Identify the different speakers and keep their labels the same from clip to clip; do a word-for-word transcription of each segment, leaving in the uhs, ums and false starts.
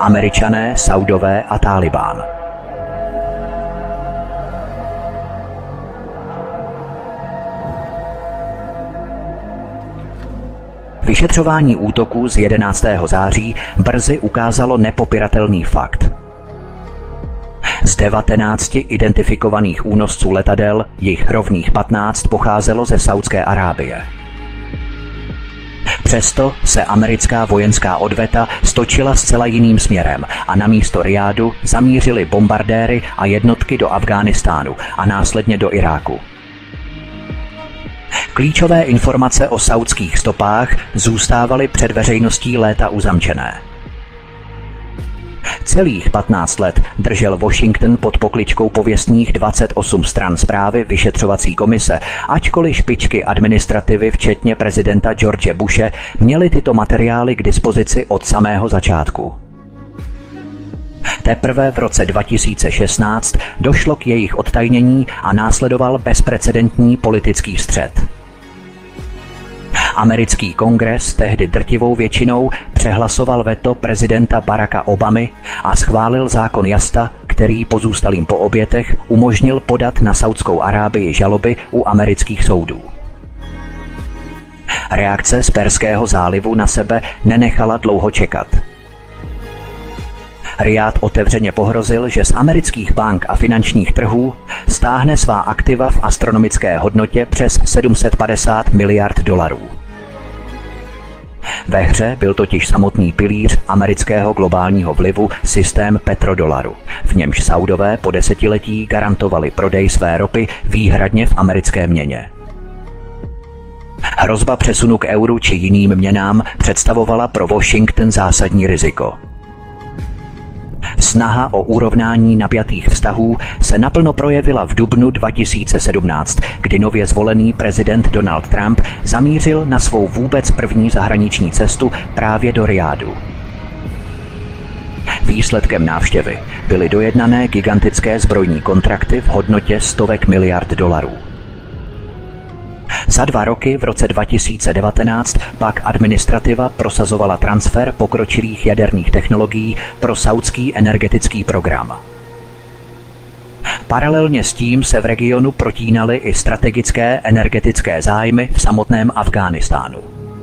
Speaker 1: Američané, Saudové a Tálibán. Vyšetřování útoků z jedenáctého září brzy ukázalo nepopiratelný fakt. Z devatenácti identifikovaných únosců letadel jich rovných patnáct pocházelo ze Saúdské Arábie. Přesto se americká vojenská odveta stočila zcela jiným směrem a na místo Rijádu zamířili bombardéry a jednotky do Afghánistánu a následně do Iráku. Klíčové informace o saúdských stopách zůstávaly před veřejností léta uzamčené. Celých patnáct let držel Washington pod pokličkou pověstných dvacet osm stran zprávy vyšetřovací komise, ačkoliv špičky administrativy, včetně prezidenta George Bushe, měly tyto materiály k dispozici od samého začátku. Teprve v roce dva tisíce šestnáct došlo k jejich odtajnění a následoval bezprecedentní politický střet. Americký kongres tehdy drtivou většinou přehlasoval veto prezidenta Baracka Obamy a schválil zákon Jasta, který pozůstalým po obětech umožnil podat na Saúdskou Arábii žaloby u amerických soudů. Reakce z Perského zálivu na sebe nenechala dlouho čekat. Rijád otevřeně pohrozil, že z amerických bank a finančních trhů stáhne svá aktiva v astronomické hodnotě přes sedm set padesát miliard dolarů. Ve hře byl totiž samotný pilíř amerického globálního vlivu systém petrodolaru, v němž Saudové po desetiletí garantovali prodej své ropy výhradně v americké měně. Hrozba přesunu k euru či jiným měnám představovala pro Washington zásadní riziko. Snaha o urovnání napjatých vztahů se naplno projevila v dubnu dva tisíce sedmnáct, kdy nově zvolený prezident Donald Trump zamířil na svou vůbec první zahraniční cestu právě do Rijádu. Výsledkem návštěvy byly dojednané gigantické zbrojní kontrakty v hodnotě stovek miliard dolarů. Za dva roky v roce dva tisíce devatenáct pak administrativa prosazovala transfer pokročilých jaderných technologií pro saúdský energetický program. Paralelně s tím se v regionu protínaly i strategické energetické zájmy v samotném Afghánistánu.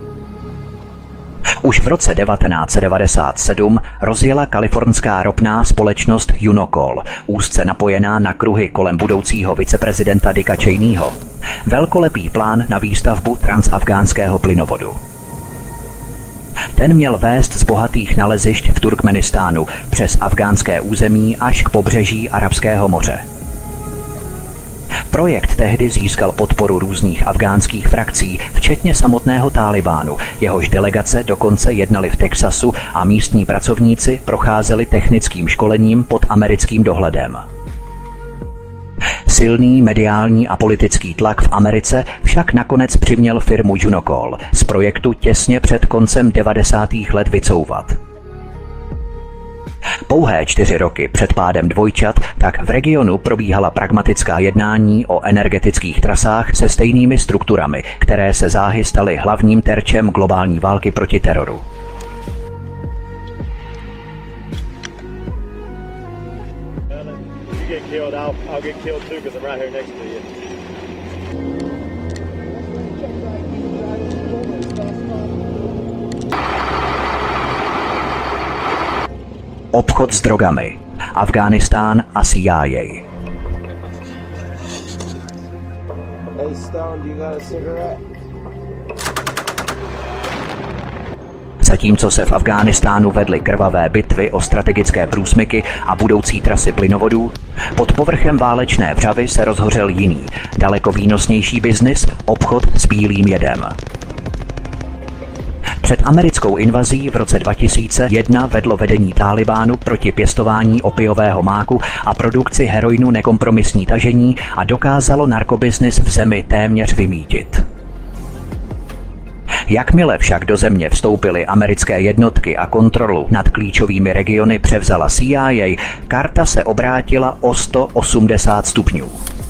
Speaker 1: Už v roce devatenáct set devadesát sedm rozjela kalifornská ropná společnost Unocal, úzce napojená na kruhy kolem budoucího viceprezidenta Dicka Cheneyho, velkolepý plán na výstavbu transafgánského plynovodu. Ten měl vést z bohatých nalezišť v Turkmenistánu přes afgánské území až k pobřeží Arabského moře. Projekt tehdy získal podporu různých afgánských frakcí, včetně samotného Tálibánu, jehož delegace dokonce jednali v Texasu a místní pracovníci procházeli technickým školením pod americkým dohledem. Silný mediální a politický tlak v Americe však nakonec přiměl firmu Unocal z projektu těsně před koncem devadesátých let vycouvat. Pouhé čtyři roky před pádem dvojčat tak v regionu probíhala pragmatická jednání o energetických trasách se stejnými strukturami, které se záhy staly hlavním terčem globální války proti teroru. Obchod s drogami, Afghánistán a C I A. Zatímco se v Afghánistánu vedly krvavé bitvy o strategické průsmyky a budoucí trasy plynovodů, pod povrchem válečné vřavy se rozhořel jiný, daleko výnosnější biznis, obchod s bílým jedem. Před americkou invazí v roce dva tisíce jedna vedlo vedení Tálibánu proti pěstování opiového máku a produkci heroinu nekompromisní tažení a dokázalo narkobiznis v zemi téměř vymýtit. Jakmile však do země vstoupily americké jednotky a kontrolu nad klíčovými regiony převzala C I A, karta se obrátila o sto osmdesát stupňů.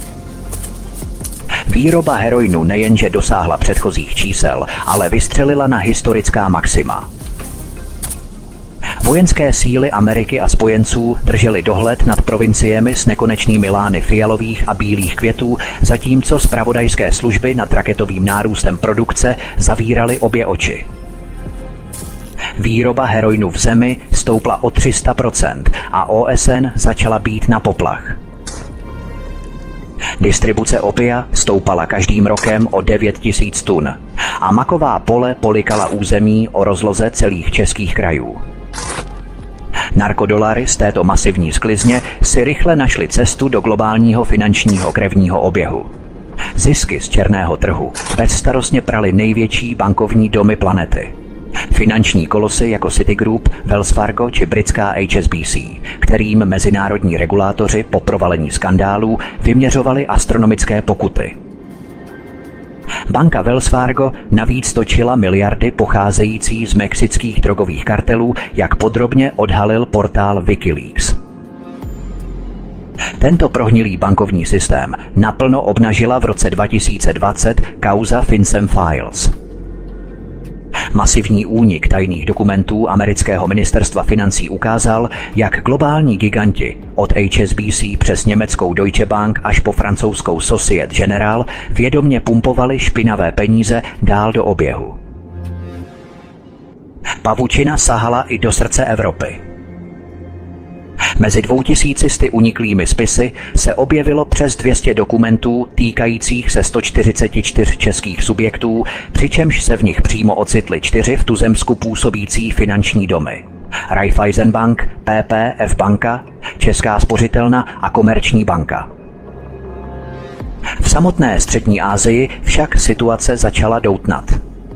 Speaker 1: Výroba heroinu nejenže dosáhla předchozích čísel, ale vystřelila na historická maxima. Vojenské síly Ameriky a spojenců držely dohled nad provinciemi s nekonečnými lány fialových a bílých květů, zatímco zpravodajské služby nad raketovým nárůstem produkce zavíraly obě oči. Výroba heroinu v zemi stoupla o tři sta procent a O S N začala být na poplach. Distribuce opia stoupala každým rokem o devět tisíc tun a maková pole polikala území o rozloze celých českých krajů. Narkodolary z této masivní sklizně si rychle našly cestu do globálního finančního krevního oběhu. Zisky z černého trhu bezstarostně praly největší bankovní domy planety. Finanční kolosy jako Citigroup, Wells Fargo či britská H S B C, kterým mezinárodní regulátoři po provalení skandálů vyměřovali astronomické pokuty. Banka Wells Fargo navíc točila miliardy pocházející z mexických drogových kartelů, jak podrobně odhalil portál WikiLeaks. Tento prohnilý bankovní systém naplno obnažila v roce dva tisíce dvacet kauza FinCEN Files. Masivní únik tajných dokumentů amerického ministerstva financí ukázal, jak globální giganti od H S B C přes německou Deutsche Bank až po francouzskou Societe Generale vědomě pumpovali špinavé peníze dál do oběhu. Pavučina sahala i do srdce Evropy. Mezi dvoutisíci uniklými spisy se objevilo přes dvě stě dokumentů týkajících se sto čtyřicet čtyři českých subjektů, přičemž se v nich přímo ocitly čtyři v tuzemsku působící finanční domy. Raiffeisenbank, P P F banka, Česká spořitelna a Komerční banka. V samotné střední Asii však situace začala doutnat.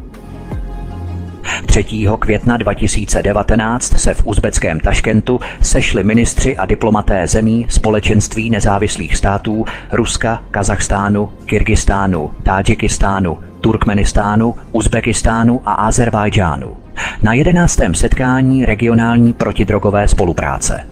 Speaker 1: třetího května dva tisíce devatenáct se v uzbeckém Taškentu sešli ministři a diplomaté zemí Společenství nezávislých států Ruska, Kazachstánu, Kyrgyzstánu, Tádžikistánu, Turkmenistánu, Uzbekistánu a Azerbajdžánu na jedenáctém setkání regionální protidrogové spolupráce.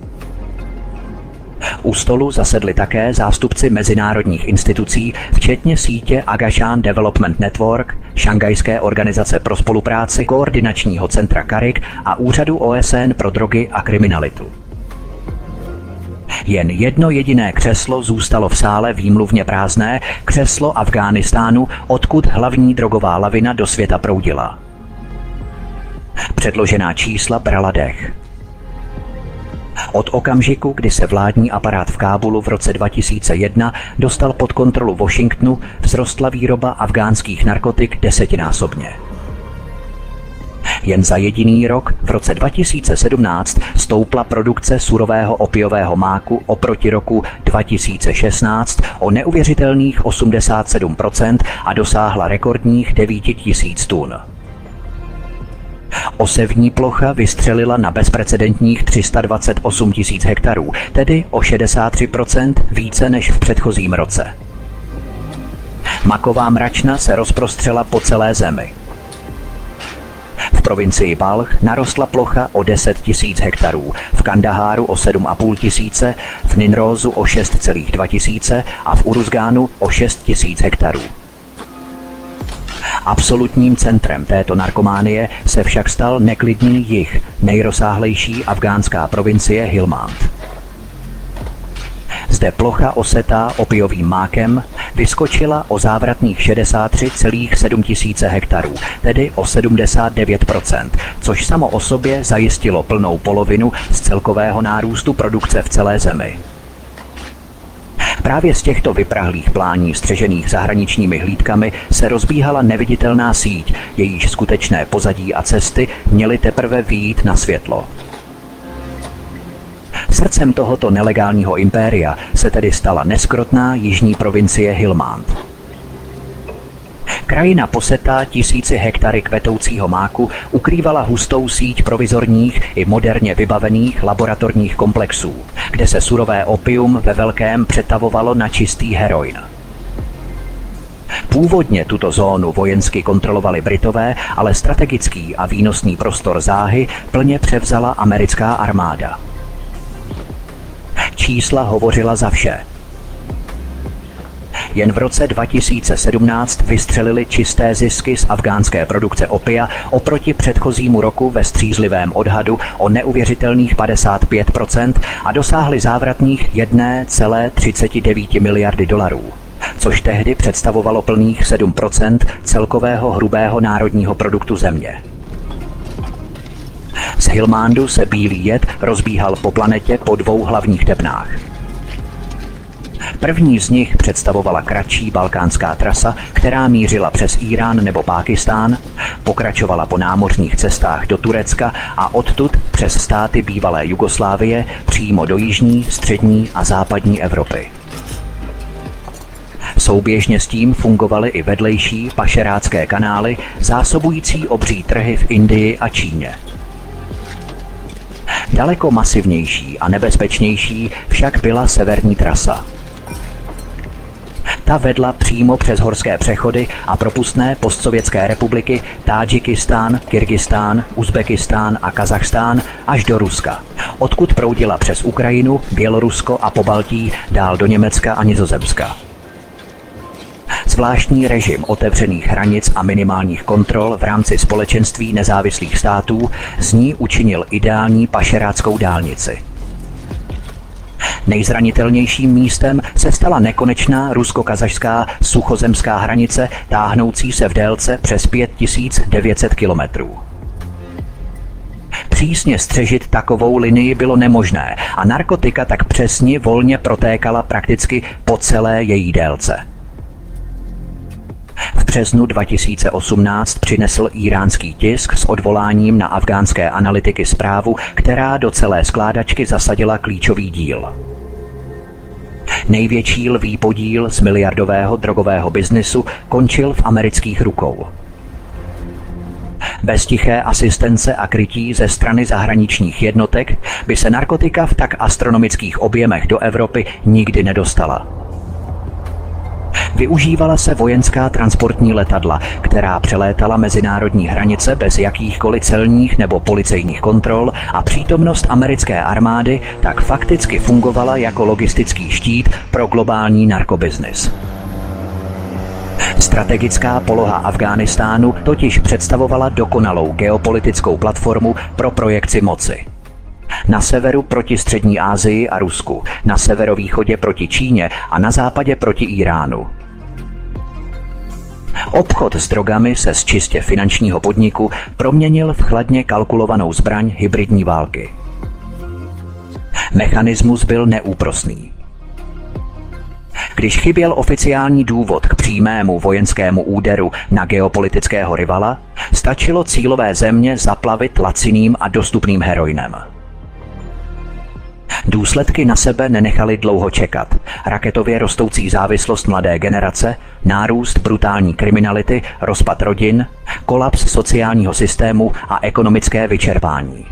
Speaker 1: U stolu zasedli také zástupci mezinárodních institucí, včetně sítě Agashan Development Network, Šanghajské organizace pro spolupráci, koordinačního centra CARIC a Úřadu O S N pro drogy a kriminalitu. Jen jedno jediné křeslo zůstalo v sále výmluvně prázdné, křeslo Afghánistánu, odkud hlavní drogová lavina do světa proudila. Předložená čísla brala dech. Od okamžiku, kdy se vládní aparát v Kábulu v roce dva tisíce jedna dostal pod kontrolu Washingtonu, vzrostla výroba afghánských narkotik desetinásobně. Jen za jediný rok, v roce dva tisíce sedmnáct, stoupla produkce surového opiového máku oproti roku dva tisíce šestnáct o neuvěřitelných osmdesát sedm procent a dosáhla rekordních devět tisíc tun. Osevní plocha vystřelila na bezprecedentních tři sta dvacet osm tisíc hektarů, tedy o šedesát tři procent více než v předchozím roce. Maková mračna se rozprostřela po celé zemi. V provincii Balch narostla plocha o deset tisíc hektarů, v Kandaháru o sedm a půl tisíce, v Ninrózu o šest celá dva tisíce a v Uruzgánu o šest tisíc hektarů. Absolutním centrem této narkománie se však stal neklidný jih, nejrozsáhlejší afgánská provincie Helmand. Zde plocha osetá opiovým mákem vyskočila o závratných šedesát tři celá sedm tisíce hektarů, tedy o sedmdesát devět procent, což samo o sobě zajistilo plnou polovinu z celkového nárůstu produkce v celé zemi. Právě z těchto vyprahlých plání střežených zahraničními hlídkami se rozbíhala neviditelná síť, jejíž skutečné pozadí a cesty měly teprve vyjít na světlo. Srdcem tohoto nelegálního impéria se tedy stala neskrotná jižní provincie Helmand. Krajina posetá tisíci hektary kvetoucího máku ukrývala hustou síť provizorních i moderně vybavených laboratorních komplexů, kde se surové opium ve velkém přetavovalo na čistý heroin. Původně tuto zónu vojensky kontrolovali Britové, ale strategický a výnosný prostor záhy plně převzala americká armáda. Čísla hovořila za vše. jen v roce dva tisíce sedmnáct vystřelili čisté zisky z afghánské produkce opia oproti předchozímu roku ve střízlivém odhadu o neuvěřitelných padesát pět procent a dosáhli závratných jedna celá třicet devět miliardy dolarů, což tehdy představovalo plných sedm procent celkového hrubého národního produktu země. Z Helmandu se bílý jed rozbíhal po planetě po dvou hlavních tepnách. První z nich představovala kratší balkánská trasa, která mířila přes Irán nebo Pákistán, pokračovala po námořních cestách do Turecka a odtud přes státy bývalé Jugoslávie přímo do jižní, střední a západní Evropy. Souběžně s tím fungovaly i vedlejší pašerácké kanály zásobující obří trhy v Indii a Číně. Daleko masivnější a nebezpečnější však byla severní trasa. Ta vedla přímo přes horské přechody a propustné postsovětské republiky Tádžikistán, Kyrgyzstán, Uzbekistán a Kazachstán až do Ruska, odkud proudila přes Ukrajinu, Bělorusko a Pobaltí dál do Německa a Nizozemska. Zvláštní režim otevřených hranic a minimálních kontrol v rámci společenství nezávislých států z ní učinil ideální pašeráckou dálnici. Nejzranitelnějším místem se stala nekonečná rusko-kazašská suchozemská hranice táhnoucí se v délce přes pět tisíc devět set kilometrů. Přísně střežit takovou linii bylo nemožné a narkotika tak přesně volně protékala prakticky po celé její délce. V březnu dva tisíce osmnáct přinesl íránský tisk s odvoláním na afghánské analytiky zprávu, která do celé skládačky zasadila klíčový díl. Největší lví podíl z miliardového drogového biznisu končil v amerických rukou. Bez tiché asistence a krytí ze strany zahraničních jednotek by se narkotika v tak astronomických objemech do Evropy nikdy nedostala. Využívala se vojenská transportní letadla, která přelétala mezinárodní hranice bez jakýchkoliv celních nebo policejních kontrol a přítomnost americké armády tak fakticky fungovala jako logistický štít pro globální narkobiznis. Strategická poloha Afghánistánu totiž představovala dokonalou geopolitickou platformu pro projekci moci. Na severu proti Střední Asii a Rusku, na severovýchodě proti Číně a na západě proti Iránu. Obchod s drogami se z čistě finančního podniku proměnil v chladně kalkulovanou zbraň hybridní války. Mechanismus byl neúprosný. Když chyběl oficiální důvod k přímému vojenskému úderu na geopolitického rivala, stačilo cílové země zaplavit laciným a dostupným heroinem. Důsledky na sebe nenechaly dlouho čekat. Raketově rostoucí závislost mladé generace, nárůst brutální kriminality, rozpad rodin, kolaps sociálního systému a ekonomické vyčerpání.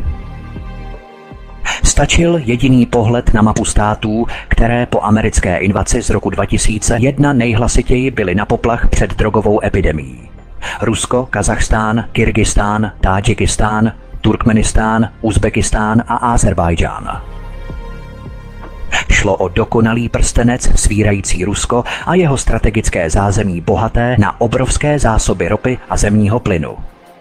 Speaker 1: Stačil jediný pohled na mapu států, které po americké invazi z roku dva tisíce jedna nejhlasitěji byly na poplach před drogovou epidemií. Rusko, Kazachstán, Kyrgyzstán, Tádžikistán, Turkmenistán, Uzbekistán a Azerbajdžán. Šlo o dokonalý prstenec svírající Rusko a jeho strategické zázemí bohaté na obrovské zásoby ropy a zemního plynu.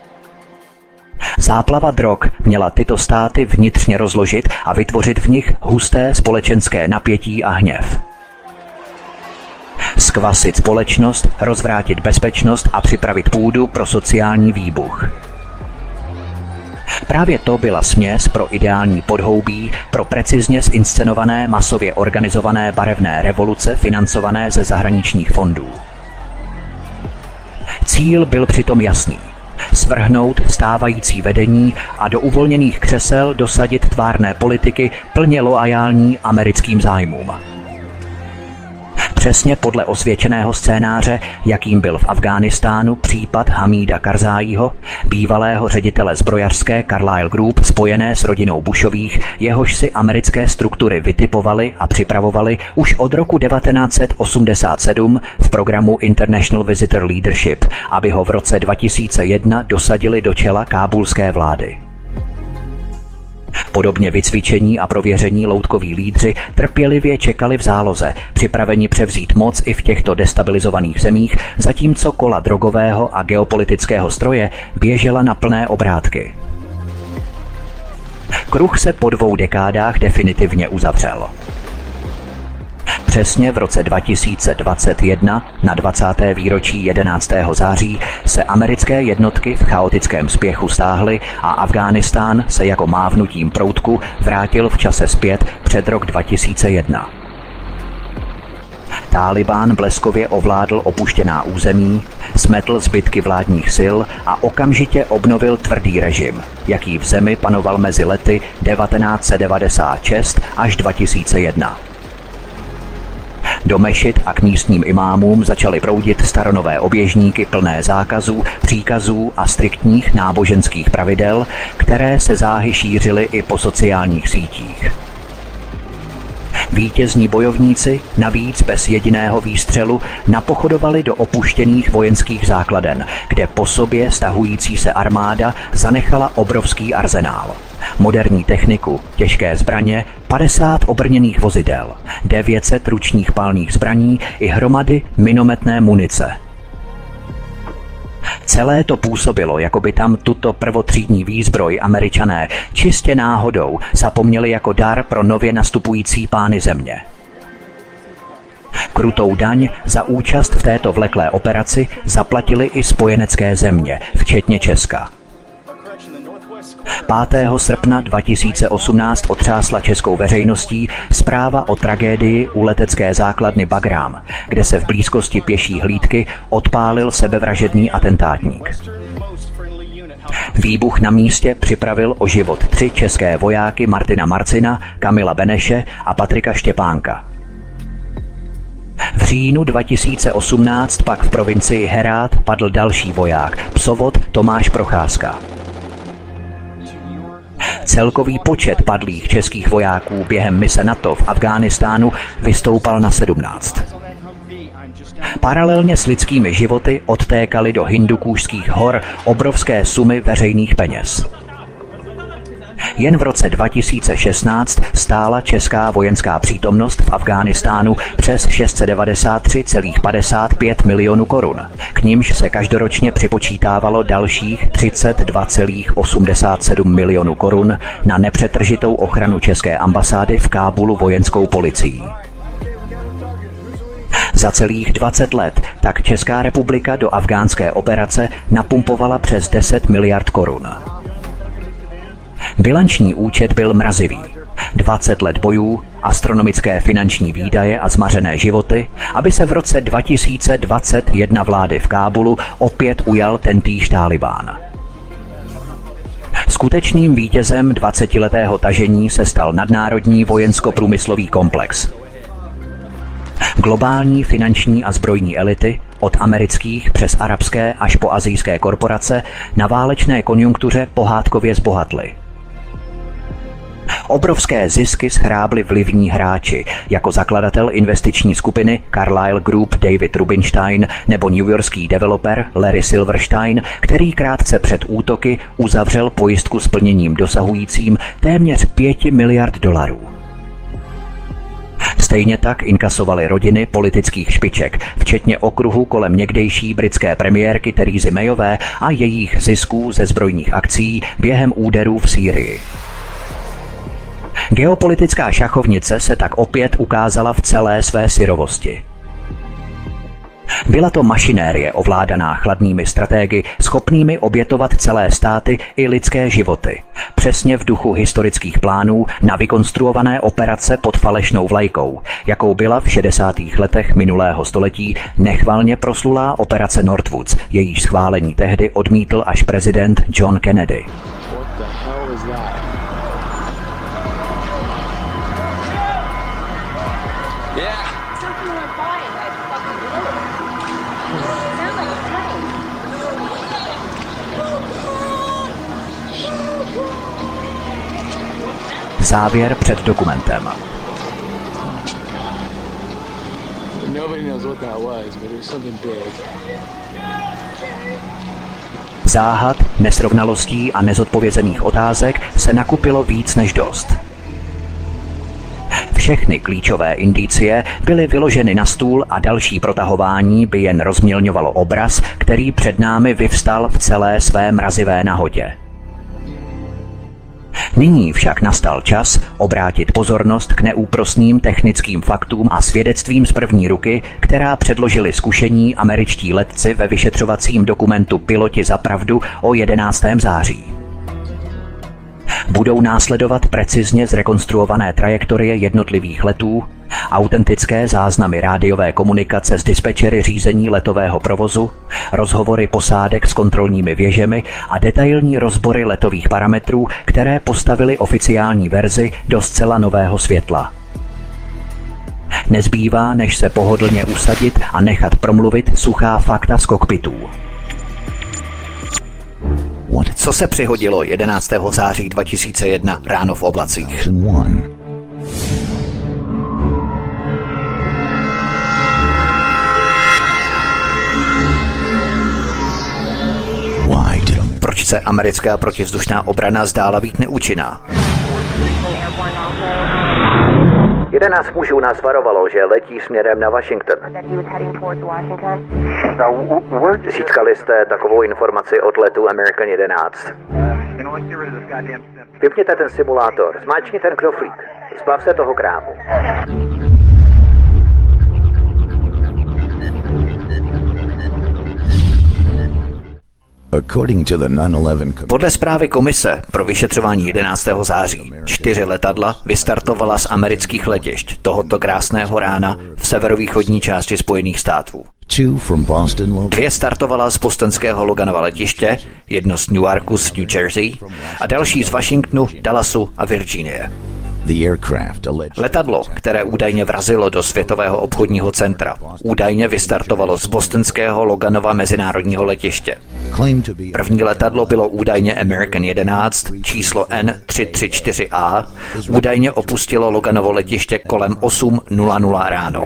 Speaker 1: Záplava drog měla tyto státy vnitřně rozložit a vytvořit v nich husté společenské napětí a hněv. Zkvasit společnost, rozvrátit bezpečnost a připravit půdu pro sociální výbuch. Právě to byla směs pro ideální podhoubí pro precizně zinscenované masově organizované barevné revoluce financované ze zahraničních fondů. Cíl byl přitom jasný. Svrhnout stávající vedení a do uvolněných křesel dosadit tvárné politiky plně loajální americkým zájmům. Přesně podle osvědčeného scénáře, jakým byl v Afghánistánu případ Hamída Karzáího, bývalého ředitele zbrojařské Carlyle Group spojené s rodinou Bushových, jehož si americké struktury vytipovaly a připravovaly už od roku devatenáct set osmdesát sedm v programu International Visitor Leadership, aby ho v roce dva tisíce jedna dosadili do čela kábulské vlády. Podobně vycvičení a prověření loutkoví lídři trpělivě čekali v záloze, připraveni převzít moc i v těchto destabilizovaných zemích, zatímco kola drogového a geopolitického stroje běžela na plné obrátky. Kruh se po dvou dekádách definitivně uzavřel. Přesně v roce dva tisíce dvacet jedna, na dvacátém výročí jedenáctého září, se americké jednotky v chaotickém spěchu stáhly a Afghánistán se jako mávnutím proutku vrátil v čase zpět před rok dva tisíce jedna. Tálibán bleskově ovládl opuštěná území, smetl zbytky vládních sil a okamžitě obnovil tvrdý režim, jaký v zemi panoval mezi lety devatenáct set devadesát šest až dva tisíce jedna. Do mešit a k místním imámům začaly proudit staronové oběžníky plné zákazů, příkazů a striktních náboženských pravidel, které se záhy šířily i po sociálních sítích. Vítězní bojovníci, navíc bez jediného výstřelu, napochodovali do opuštěných vojenských základen, kde po sobě stahující se armáda zanechala obrovský arzenál. Moderní techniku, těžké zbraně, padesát obrněných vozidel, devět set ručních palných zbraní i hromady minometné munice. Celé to působilo, jako by tam tuto prvotřídní výzbroj Američané čistě náhodou zapomněli jako dar pro nově nastupující pány země. Krutou daň za účast v této vleklé operaci zaplatily i spojenecké země, včetně Česka. pátého srpna dva tisíce osmnáct otřásla českou veřejností zpráva o tragédii u letecké základny Bagrám, kde se v blízkosti pěší hlídky odpálil sebevražedný atentátník. Výbuch na místě připravil o život tři české vojáky Martina Marcina, Kamila Beneše a Patrika Štěpánka. V říjnu dva tisíce osmnáct pak v provincii Herát padl další voják, psovod Tomáš Procházka. Celkový počet padlých českých vojáků během mise NATO v Afghánistánu vystoupal na sedmnáct. Paralelně s lidskými životy odtékaly do Hindukůšských hor obrovské sumy veřejných peněz. Jen v roce dva tisíce šestnáct stála česká vojenská přítomnost v Afghánistánu přes šest set devadesát tři celá padesát pět milionů korun. K nímž se každoročně připočítávalo dalších třicet dva celá osmdesát sedm milionů korun na nepřetržitou ochranu české ambasády v Kábulu vojenskou policií. Za celých dvacet let tak Česká republika do afghánské operace napumpovala přes deset miliard korun. Bilanční účet byl mrazivý. dvacet let bojů, astronomické finanční výdaje a zmařené životy, aby se v roce dva tisíce dvacet jedna vlády v Kábulu opět ujal tentýž Tálibán. Skutečným vítězem dvacetiletého tažení se stal nadnárodní vojensko-průmyslový komplex. Globální finanční a zbrojní elity, od amerických přes arabské až po asijské korporace, na válečné konjunktuře pohádkově zbohatly. Obrovské zisky schrábli vlivní hráči, jako zakladatel investiční skupiny Carlyle Group David Rubinstein nebo newyorský developer Larry Silverstein, který krátce před útoky uzavřel pojistku s plněním dosahujícím téměř pěti miliard dolarů. Stejně tak inkasovaly rodiny politických špiček, včetně okruhu kolem někdejší britské premiérky Therésy Mayové a jejich zisků ze zbrojních akcí během úderů v Sýrii. Geopolitická šachovnice se tak opět ukázala v celé své syrovosti. Byla to mašinérie ovládaná chladnými stratégy, schopnými obětovat celé státy i lidské životy. Přesně v duchu historických plánů na vykonstruované operace pod falešnou vlajkou, jakou byla v šedesátých letech minulého století nechvalně proslulá operace Northwoods, jejíž schválení tehdy odmítl až prezident John Kennedy. Závěr před dokumentem. Záhad, nesrovnalostí a nezodpovězených otázek se nakupilo víc než dost. Všechny klíčové indicie byly vyloženy na stůl a další protahování by jen rozmělňovalo obraz, který před námi vyvstal v celé své mrazivé nahotě. Nyní však nastal čas obrátit pozornost k neúprosným technickým faktům a svědectvím z první ruky, která předložili zkušení američtí letci ve vyšetřovacím dokumentu Piloti za pravdu o jedenáctého září. Budou následovat precizně zrekonstruované trajektorie jednotlivých letů, autentické záznamy rádiové komunikace s dispečery řízení letového provozu, rozhovory posádek s kontrolními věžemi a detailní rozbory letových parametrů, které postavily oficiální verzi do zcela nového světla. Nezbývá, než se pohodlně usadit a nechat promluvit suchá fakta z kokpitů. Co se přihodilo jedenáctého září dva tisíce jedna ráno v oblacích? Proč se americká protivzdušná obrana zdála být neúčinná? Jedenáct mužů nás varovalo, že letí směrem na Washington. Získali jste takovou informaci od letu American jedenáct. Vypněte ten simulátor, zmáčkni ten knoflík, zbav se toho krámu. Podle zprávy komise pro vyšetřování jedenáctého září čtyři letadla vystartovala z amerických letišť tohoto krásného rána v severovýchodní části Spojených států. Dvě startovala z bostonského Loganova letiště, jedno z Newarku z New Jersey a další z Washingtonu, Dallasu a Virginie. Letadlo, které údajně vrazilo do Světového obchodního centra, údajně vystartovalo z bostonského Loganova mezinárodního letiště. První letadlo bylo údajně American jedenáct, číslo N tři tři čtyři A, údajně opustilo Loganovo letiště kolem osm nula nula ráno.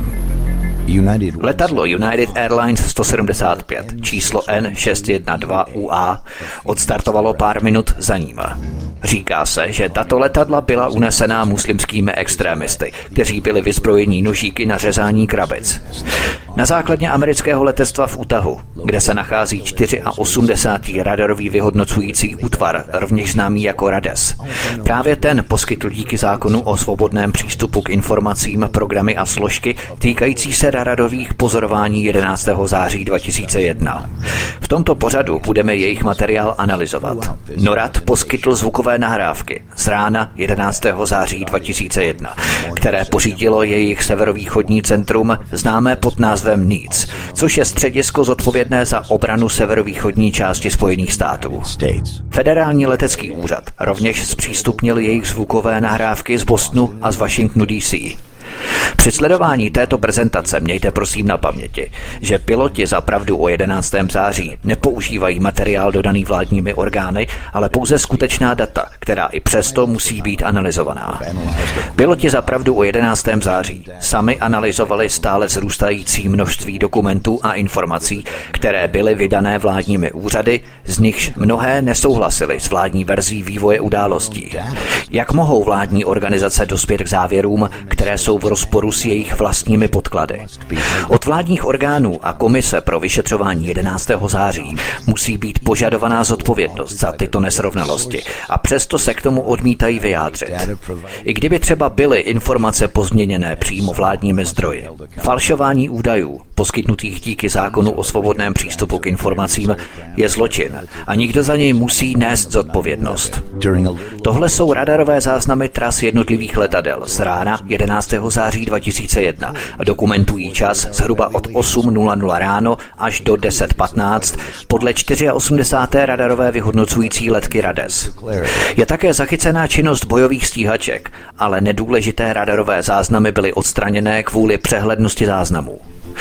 Speaker 1: Letadlo United Airlines sto sedmdesát pět, číslo N šest jedna dva U A, odstartovalo pár minut za ním. Říká se, že tato letadla byla unesená muslimskými extrémisty, kteří byli vyzbrojení nožíky na řezání krabic. Na základně amerického letectva v Utahu, kde se nachází osmdesát čtyři radarový vyhodnocující útvar, rovněž známý jako RADES. Právě ten poskytl díky zákonu o svobodném přístupu k informacím programy a složky týkající se radarových pozorování jedenáctého září dva tisíce jedna. V tomto pořadu budeme jejich materiál analyzovat. NORAD poskytl zvukové nahrávky z rána jedenáctého září dva tisíce jedna, které pořídilo jejich severovýchodní centrum známé pod názvem NEADS, což je středisko zodpovědné za obranu severovýchodní části Spojených států. Federální letecký úřad rovněž zpřístupnil jejich zvukové nahrávky z Bostonu a z Washingtonu D C. Při sledování této prezentace mějte prosím na paměti, že piloti za pravdu o jedenáctého září nepoužívají materiál dodaný vládními orgány, ale pouze skutečná data, která i přesto musí být analyzovaná. Piloti za pravdu o jedenáctého září sami analyzovali stále vzrůstající množství dokumentů a informací, které byly vydané vládními úřady, z nichž mnohé nesouhlasily s vládní verzí vývoje událostí. Jak mohou vládní organizace dospět k závěrům, které jsou v rozporu s jejich vlastními podklady? Od vládních orgánů a komise pro vyšetřování jedenáctého září musí být požadovaná zodpovědnost za tyto nesrovnalosti a přesto se k tomu odmítají vyjádřit. I kdyby třeba byly informace pozměněné přímo vládními zdroji. Falšování údajů, poskytnutých díky zákonu o svobodném přístupu k informacím, je zločin a nikdo za něj musí nést zodpovědnost. Tohle jsou radarové záznamy tras jednotlivých letadel z rána jedenáctého září dva tisíce jedna a dokumentují čas zhruba od osm nula nula ráno až do deset patnáct podle osmdesát čtyři radarové vyhodnocující letky RADES. Je také zachycená činnost bojových stíhaček, ale nedůležité radarové záznamy byly odstraněné kvůli přehlednosti záznamů.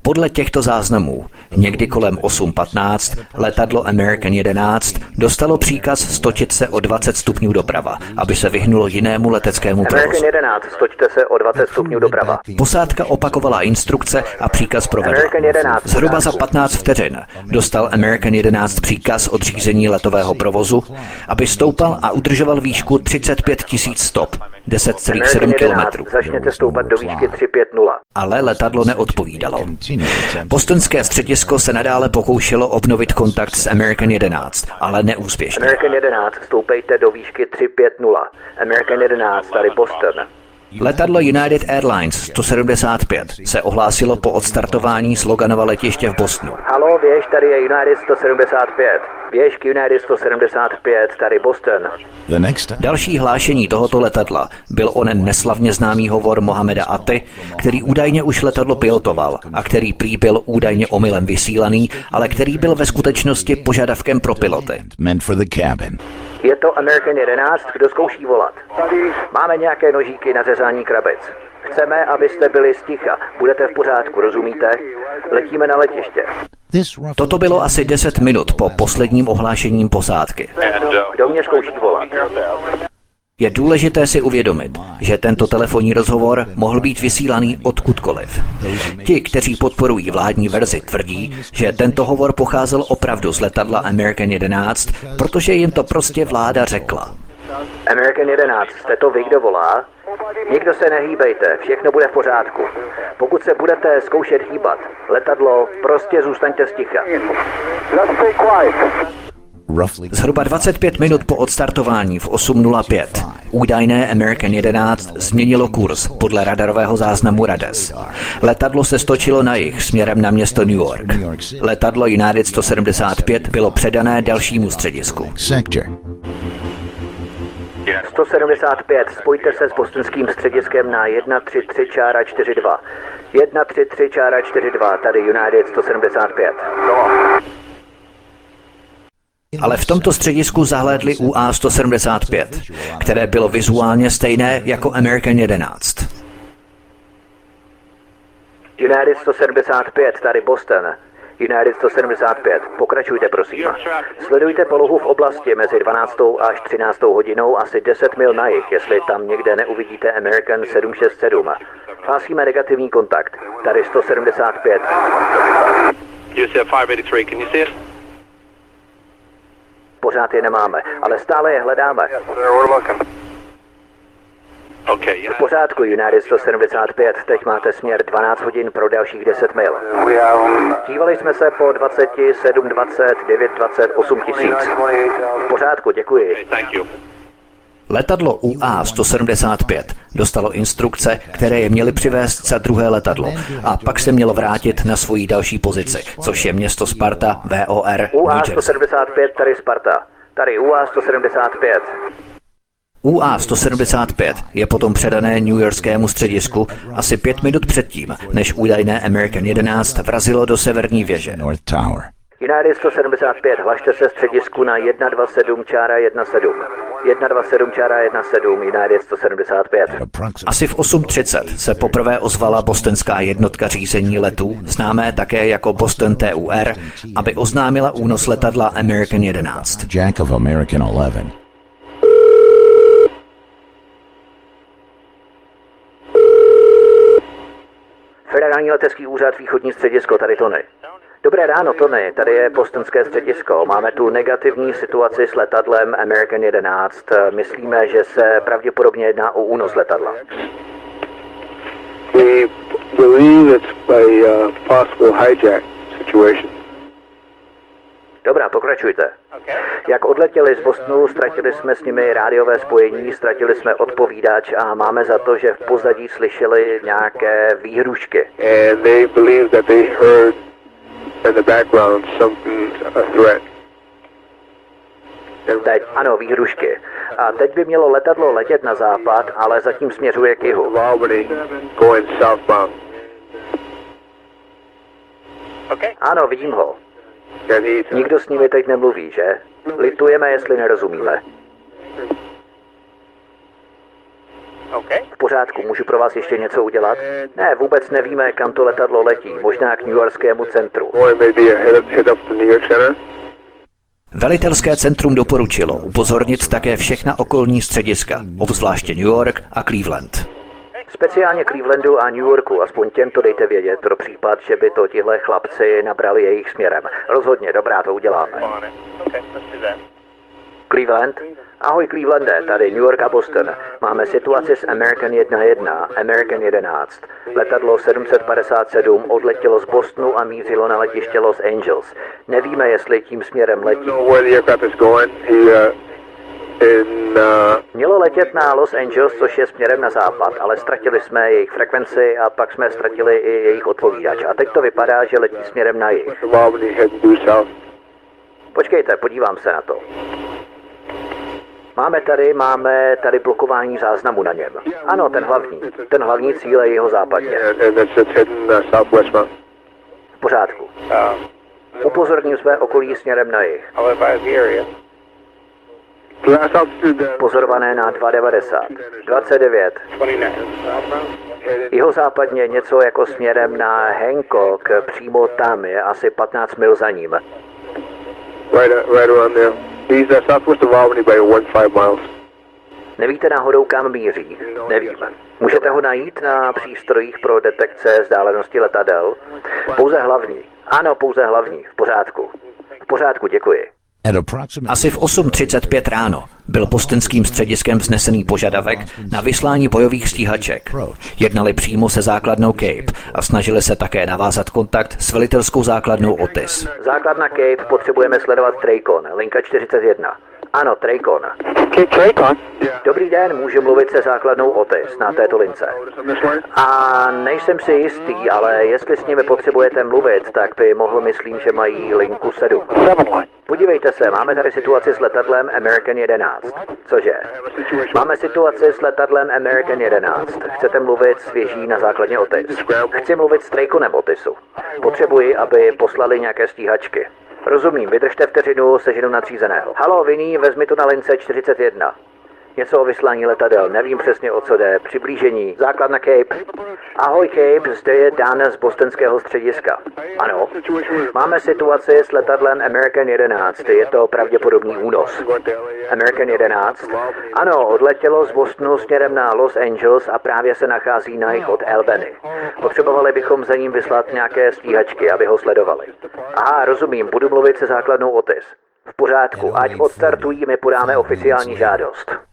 Speaker 1: Podle těchto záznamů, někdy kolem osm patnáct, letadlo American jedenáct dostalo příkaz stočit se o dvacet stupňů doprava, aby se vyhnulo jinému leteckému provozu.
Speaker 2: American jedenáct, stočte se o dvacet stupňů doprava.
Speaker 1: Posádka opakovala instrukce a příkaz provedla.
Speaker 2: American jedenáct.
Speaker 1: Zhruba za patnáct vteřin dostal American jedenáct příkaz od řízení letového provozu, aby stoupal a udržoval výšku třicet pět tisíc stop, deset celá sedm kilometrů.
Speaker 2: Začněte stoupat do výšky tři pět nula.
Speaker 1: Ale letadlo neodpovídalo. Bostonské středisko se nadále pokoušelo obnovit kontakt s American jedenáct, ale neúspěšně.
Speaker 2: American jedenáct, stoupejte do výšky tři pět nula. American jedenáct, tady Boston.
Speaker 1: Letadlo United Airlines sto sedmdesát pět se ohlásilo po odstartování z Loganova letiště v Bostonu.
Speaker 2: Halo, běž, tady je United sto sedmdesát pět. Běž k United sto sedmdesát pět, tady Boston.
Speaker 1: Další hlášení tohoto letadla byl onen neslavně známý hovor Mohameda Aty, který údajně už letadlo pilotoval a který prý byl údajně omylem vysílaný, ale který byl ve skutečnosti požadavkem pro piloty.
Speaker 2: Je to American jedenáct, kdo zkouší volat. Máme nějaké nožíky na řezání krabic. Chceme, abyste byli sticha. Budete v pořádku, rozumíte? Letíme na letiště.
Speaker 1: Toto bylo asi deset minut po posledním ohlášením posádky.
Speaker 2: Kdo mě zkouší volat?
Speaker 1: Je důležité si uvědomit, že tento telefonní rozhovor mohl být vysílaný odkudkoliv. Ti, kteří podporují vládní verzi, tvrdí, že tento hovor pocházel opravdu z letadla American jedenáct, protože jim to prostě vláda řekla.
Speaker 2: American jedenáct, jste to vy, kdo volá? Nikdo se nehýbejte, všechno bude v pořádku. Pokud se budete zkoušet hýbat, letadlo, prostě zůstaňte sticha.
Speaker 1: Zhruba dvacet pět minut po odstartování v osm nula pět údajné American jedenáct změnilo kurz podle radarového záznamu Rades. Letadlo se stočilo na jih směrem na město New York. Letadlo United sto sedmdesát pět bylo předané dalšímu středisku.
Speaker 2: sto sedmdesát pět, spojte se s bostonským střediskem na jedna tři tři čtyři dva. jedna tři tři čtyři dva, tady United sto sedmdesát pět.
Speaker 1: Ale v tomto středisku zahlédli U A sto sedmdesát pět, které bylo vizuálně stejné jako American jedenáct.
Speaker 2: United sto sedmdesát pět, tady Boston. United sto sedmdesát pět, pokračujte prosím. Sledujte polohu v oblasti mezi dvanáctou až třináctou hodinou asi deset mil na jih, jestli tam někde neuvidíte American sedm šest sedm. Hlásíme negativní kontakt, tady sto sedmdesát pět. Pořád je nemáme, ale stále je hledáme. V pořádku, United sto sedmdesát pět, teď máte směr dvanáct hodin pro dalších deset mil. Dívali jsme se po dvacet sedm dvacet devět dvacet osm tisíc. V pořádku, děkuji.
Speaker 1: Letadlo U A sto sedmdesát pět dostalo instrukce, které je měly přivést za druhé letadlo a pak se mělo vrátit na svoji další pozici, což je město Sparta, V O R,
Speaker 2: U A sto sedmdesát pět, tady Sparta. Tady U A sto sedmdesát pět.
Speaker 1: U A sto sedmdesát pět je potom předané newyorskému středisku asi pět minut předtím, než údajné American jedenáct vrazilo do severní věže.
Speaker 2: United sto sedmdesát pět, hlašte se středisku na jedna dva sedm jedna sedm. jedna dva sedm jedna sedm, United sto sedmdesát pět.
Speaker 1: Asi v osm třicet se poprvé ozvala bostonská jednotka řízení letů, známé také jako Boston T U R, aby oznámila únos letadla American jedenáct.
Speaker 3: Jack of American eleven.
Speaker 2: Federální letecký úřad východní středisko, tady Tony. Dobré ráno, Tony, tady je bostonské středisko. Máme tu negativní situaci s letadlem American jedenáct. Myslíme, že se pravděpodobně jedná o únos letadla.
Speaker 4: We believe it's a uh, possible hijack situation.
Speaker 2: Dobrá, pokračujte. Jak odletěli z Bostonu, ztratili jsme s nimi rádiové spojení, ztratili jsme odpovídač a máme za to, že v pozadí slyšeli nějaké výhrušky.
Speaker 4: And they believe that they heard in the background something, a threat.
Speaker 2: Teď, ano, výhrušky. A teď by mělo letadlo letět na západ, ale zatím směřuje k jihu.
Speaker 4: Albany going southbound.
Speaker 2: Ano, vidím ho.
Speaker 4: And he's
Speaker 2: Nikdo s nimi teď nemluví, že? Litujeme, jestli nerozumíme. V pořádku, můžu pro vás ještě něco udělat? Ne, vůbec nevíme, kam to letadlo letí, možná k newyorskému centru.
Speaker 1: Velitelské centrum doporučilo upozornit také všechna okolní střediska, obzvláště New York a Cleveland.
Speaker 2: Speciálně Clevelandu a New Yorku, aspoň těm to dejte vědět pro případ, že by to tihle chlapci nabrali jejich směrem. Rozhodně, dobrá, to uděláme. Cleveland? Ahoj Clevelande, tady New York a Boston. Máme situaci s American jedna jedna, American jedenáct. Letadlo sedm set padesát sedm odletělo z Bostonu a mířilo na letiště Los Angeles. Nevíme, jestli tím směrem letí. Mělo letět na Los Angeles, což je směrem na západ, ale ztratili jsme jejich frekvenci a pak jsme ztratili i jejich odpovídač. A teď to vypadá, že letí směrem na jih. Počkejte, podívám se na to. Máme tady, máme tady blokování záznamu na něm. Ano, ten hlavní. Ten hlavní cíl je jeho západně. V pořádku. Upozorním své okolí směrem na jih. Pozorované na dva devadesát, dvacet devět. Jeho západně něco jako směrem na Hancock, přímo tam je asi patnáct mil za ním. Nevíte náhodou, kam míří? Nevím. Můžete ho najít na přístrojích pro detekce vzdálenosti letadel? Pouze hlavní. Ano, pouze hlavní. V pořádku. V pořádku, děkuji.
Speaker 1: Asi v osm třicet pět ráno byl bostonským střediskem vznesený požadavek na vyslání bojových stíhaček. Jednali přímo se základnou Cape a snažili se také navázat kontakt s velitelskou základnou Otis.
Speaker 2: Základna Cape, potřebujeme sledovat Tracon, linka čtyřicet jedna. Ano, Tracon. Dobrý den, můžu mluvit se základnou Otis na této lince. A nejsem si jistý, ale jestli s nimi potřebujete mluvit, tak by mohl, myslím, že mají linku sedm. Podívejte se, máme tady situaci s letadlem American jedenáct. Cože? Máme situaci s letadlem American jedenáct. Chcete mluvit s věží na základně Otis? Chci mluvit s Traconem Otisu. Potřebuji, aby poslali nějaké stíhačky. Rozumím, vydržte vteřinu, seženu nadřízeného. Halo, Vinny, vezmi to na lince čtyřicet jedna. Něco o vyslání letadel, nevím přesně o co jde. Přiblížení, základna Cape. Ahoj Cape, zde je Dan z bostonského střediska. Ano, máme situaci s letadlem American jedenáct, je to pravděpodobný únos. American jedenáct? Ano, odletělo z Bostonu směrem na Los Angeles a právě se nachází na jih od Albany. Potřebovali bychom za ním vyslat nějaké stíhačky, aby ho sledovali. Aha, rozumím, budu mluvit se základnou Otis. V pořádku, ať odstartují, my podáme oficiální žádost.